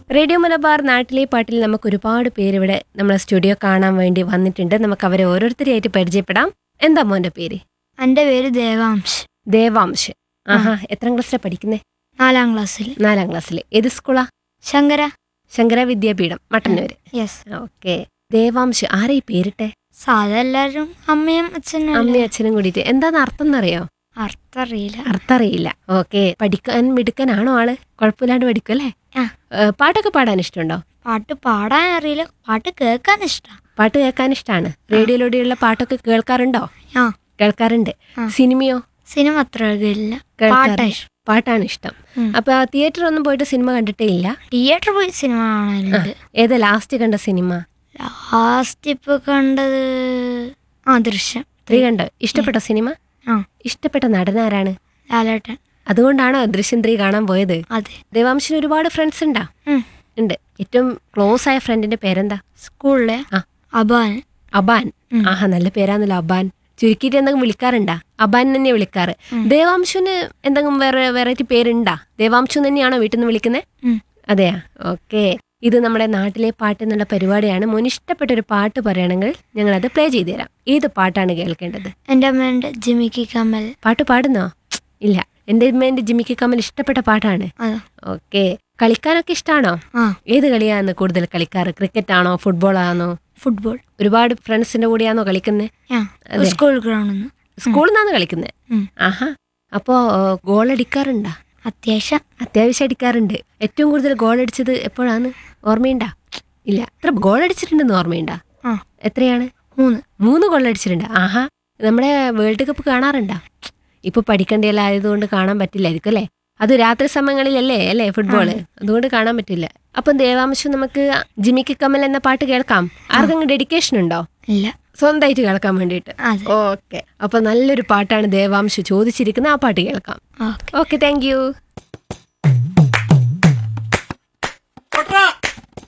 Radio Malabar നാട്ടിലെ പാട്ടിൽ നമുക്ക് ഒരുപാട് പേര് ഇവിടെ നമ്മളെ സ്റ്റുഡിയോ കാണാൻ വേണ്ടി വന്നിട്ടുണ്ട്. നമുക്ക് അവരെ ഓരോരുത്തരെയായിട്ട് പരിചയപ്പെടാം. എന്താ മോന്റെ പേര്? എൻ്റെ പേര് ദേവാംശ്. ദേവാംശ്. ആഹാ, എത്രാം ക്ലാസ്സിലാണ് പഠിക്കുന്നേ? 4ാം ക്ലാസ്സിൽ. 4ാം ക്ലാസ്സിൽ. ഏത് സ്കൂളാ? ശങ്കര. ശങ്കര വിദ്യാപീഠം, മട്ടന്നൂര്. യെസ്. ഓക്കെ. ദേവാംശ് ആരാ ഈ പേരിട്ടെ? സാധാ എല്ലാവരും അമ്മയും അച്ഛനും. അമ്മയും അച്ഛനും കൂടിയിട്ട്. എന്താന്ന് അർത്ഥം എന്നറിയോ? അർത്ഥം അറിയില്ല. അർത്ഥം അറിയില്ല. ഓക്കെ. പഠിക്കാൻ മിടുക്കനാണോ ആള്? കുഴപ്പമില്ലാണ്ട് പഠിക്കും അല്ലേ? ആ. പാട്ടൊക്കെ പാടാൻ ഇഷ്ടമുണ്ടോ? പാട്ട് പാടാൻ അറിയില്ല, പാട്ട് കേൾക്കാൻ ഇഷ്ടമാണ്. പാട്ട് കേൾക്കാൻ ഇഷ്ടമാണ്. റേഡിയോയിലൂടെയുള്ള പാട്ടൊക്കെ കേൾക്കാറുണ്ടോ? ആ, കേൾക്കാറുണ്ട്. ആ. സിനിമയോ? സിനിമ അത്ര കേൾക്കില്ല, കേൾക്കാറ്. പാട്ടാ ഇഷ്ടം. പാട്ടാണ് ഇഷ്ടം. അപ്പൊ തിയേറ്റർ ഒന്നും പോയിട്ട് സിനിമ കണ്ടിട്ടേ ഇല്ല? തിയേറ്ററിൽ പോയി സിനിമ കാണലുണ്ട്. ഏതാ ലാസ്റ്റ് കണ്ട സിനിമ? ലാസ്റ്റ് ഇപ്പൊ കണ്ടത് ദൃശ്യം 3 കണ്ടോ? ഇഷ്ടപ്പെട്ട സിനിമ? ആ, ഇഷ്ടപ്പെട്ട നടനാരാണ്? ലാലേട്ടൻ. അതുകൊണ്ടാണോ ദൃശ്യം 3 കാണാൻ പോയത്? അതെ. ദേവാംശിന് ഒരുപാട് ഫ്രണ്ട്സ് ഉണ്ടാ? ഉം. ഉണ്ട്. ഏറ്റവും ക്ലോസ് ആയ ഫ്രണ്ടിന്റെ പേരെന്താ? സ്കൂളിലെ ആ. അബാൻ. അബാൻ. ആഹാ, നല്ല പേരാന്നല്ലോ അബാൻ. ചുരുക്കിയിട്ട് എന്തെങ്കിലും വിളിക്കാറുണ്ടാ? അബാൻ തന്നെ വിളിക്കാറ്. ദേവാംശുന് എന്തെങ്കിലും വേറെ വെറൈറ്റി പേരുണ്ടാ? ദേവാംശു തന്നെയാണോ വീട്ടിൽ നിന്ന് വിളിക്കുന്നത്? അതെയാ? ഓക്കെ. ഇത് നമ്മുടെ നാട്ടിലെ പാട്ട് എന്നുള്ള പരിപാടിയാണ്. മോന് ഇഷ്ടപ്പെട്ട ഒരു പാട്ട് പറയുകയാണെങ്കിൽ ഞങ്ങളത് പ്ലേ ചെയ്തു തരാം. ഏത് പാട്ടാണ് കേൾക്കേണ്ടത്? എൻ്റെ അമ്മേൻ്റെ ജിമിക്കി കമ്മൽ. പാട്ട് പാടുന്നോ? ഇല്ല. എൻ്റെ അമ്മേൻ്റെ ജിമിക്കി കമ്മൽ ഇഷ്ടപ്പെട്ട പാട്ടാണ്. ഓക്കെ. കളിക്കാനൊക്കെ ഇഷ്ടമാണോ? ആ. ഏത് കളിയാണ് കൂടുതൽ കളിക്കാറ്? ക്രിക്കറ്റ് ആണോ ഫുട്ബോൾ ആണോ? ഫുട്ബോൾ. ഒരുപാട് ഫ്രണ്ട്സിന്റെ കൂടെയാണോ കളിക്കുന്നത്? സ്കൂൾ ഗ്രൗണ്ടിൽ. സ്കൂളിൽ നിന്നാണ് കളിക്കുന്നത്? ആഹാ. അപ്പോ ഗോൾ അടിക്കാറുണ്ടാ? അത്യാവശ്യം അടിക്കാറുണ്ട്. ഏറ്റവും കൂടുതൽ ഗോൾ അടിച്ചത് എപ്പോഴാണ്? ഓർമ്മയുണ്ടാ? ഇല്ല. എത്ര ഗോൾ അടിച്ചിട്ടുണ്ടെന്ന് ഓർമ്മയുണ്ടാ? എത്രയാണ്? 3 ഗോൾ അടിച്ചിട്ടുണ്ട്. ആഹാ. നമ്മുടെ വേൾഡ് കപ്പ് കാണാറുണ്ടാ? ഇപ്പൊ പഠിക്കേണ്ടതെല്ലാം ആയതുകൊണ്ട് കാണാൻ പറ്റില്ലായിരിക്കും അല്ലേ? അത് രാത്രി സമയങ്ങളിലല്ലേ ഫുട്ബോള്, അതുകൊണ്ട് കാണാൻ പറ്റില്ല. അപ്പം ദേവാംശം നമുക്ക് ജിമിക്കി കമ്മൽ എന്ന പാട്ട് കേൾക്കാം. ആർക്കെങ്കിലും ഡെഡിക്കേഷൻ ഉണ്ടോ? ഇല്ല, സ്വന്തമായിട്ട് കേൾക്കാൻ വേണ്ടിയിട്ട്. ഓക്കെ. അപ്പൊ നല്ലൊരു പാട്ടാണ് ദേവാംശു ചോദിച്ചിരിക്കുന്നത്. ആ പാട്ട് കേൾക്കാം. Okay, thank you.